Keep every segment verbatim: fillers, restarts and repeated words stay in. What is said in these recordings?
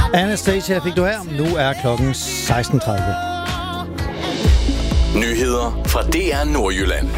Anastasia fik du her. Nu er klokken seksten tredive. Nyheder fra D R Nordjylland.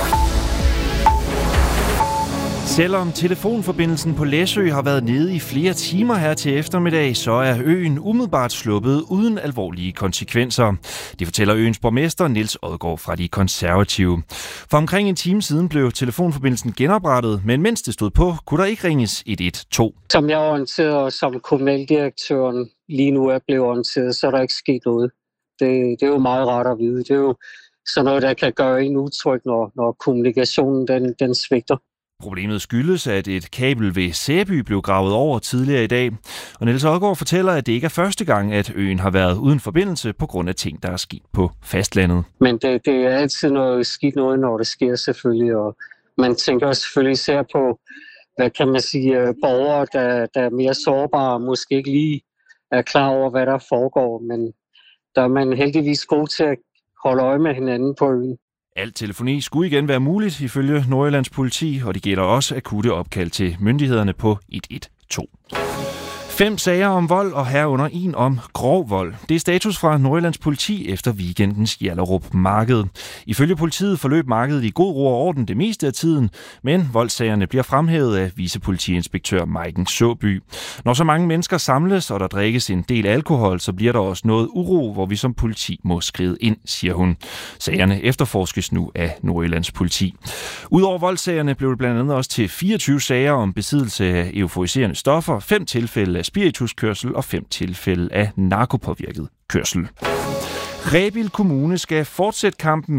Selvom telefonforbindelsen på Læsø har været nede i flere timer her til eftermiddag, så er øen umiddelbart sluppet uden alvorlige konsekvenser. Det fortæller øens borgmester Niels Odgaard fra De Konservative. For omkring en time siden blev telefonforbindelsen genoprettet, men mens det stod på, kunne der ikke ringes et et to. Som jeg orienterede, som kommunaldirektøren lige nu er blevet orienteret, så er der ikke sket noget. Det, det er jo meget rart at vide. Det er jo sådan noget, der kan gøre en utryg, når, når kommunikationen den, den svigter. Problemet skyldes, at et kabel ved Sæby blev gravet over tidligere i dag. Og Niels Odgaard fortæller, at det ikke er første gang, at øen har været uden forbindelse på grund af ting, der er sket på fastlandet. Men det, det er altid noget skidt noget, når det sker selvfølgelig. Og man tænker selvfølgelig især på, hvad kan man sige, borgere, der, der er mere sårbare, måske ikke lige er klar over, hvad der foregår. Men der er man heldigvis god til at holde øje med hinanden på øen. Alt telefoni skulle igen være muligt ifølge Nordjyllands politi, og det gælder også akutte opkald til myndighederne på et et to. Fem sager om vold og herunder en om grov vold. Det er status fra Nordjyllands politi efter weekendens Hjallerup Marked. Ifølge politiet forløb markedet i god ro og orden det meste af tiden, men voldssagerne bliver fremhævet af vicepolitiinspektør Maiken Såby. Når så mange mennesker samles, og der drikkes en del alkohol, så bliver der også noget uro, hvor vi som politi må skride ind, siger hun. Sagerne efterforskes nu af Nordjyllands politi. Udover voldssagerne blev det blandt andet også til fireogtyve sager om besiddelse af euforiserende stoffer, fem tilfælde af spirituskørsel og fem tilfælde af narkopåvirket kørsel. Rebild Kommune skal fortsætte kampen